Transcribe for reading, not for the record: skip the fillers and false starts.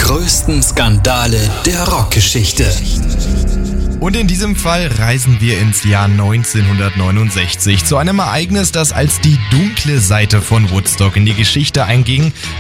größten Skandale der Rockgeschichte. Und in diesem Fall reisen wir ins Jahr 1969 zu einem Ereignis, das als die dunkle Seite von Woodstock in die Geschichte einging.